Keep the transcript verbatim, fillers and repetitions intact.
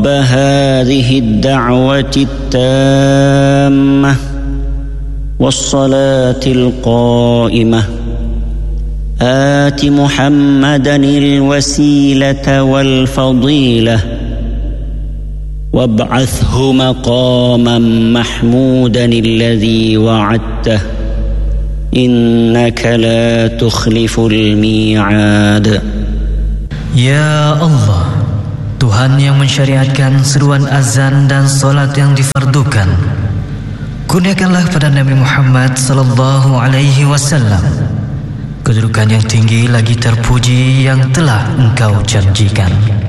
رب هذه الدعوة التامة والصلاة القائمة آت محمدا الوسيلة والفضيلة وابعثه مقاما محمودا الذي وعدته إنك لا تخلف الميعاد. Ya Allah, Tuhan yang mensyariatkan seruan azan dan solat yang difardukan, kurniakanlah pada Nabi Muhammad sallallahu alaihi wasallam kedudukan yang tinggi lagi terpuji yang telah Engkau janjikan.